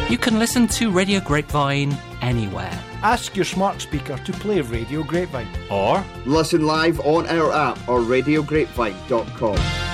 You can listen to Radio Grapevine anywhere. Ask your smart speaker to play Radio Grapevine. Or listen live on our app or radiograpevine.com.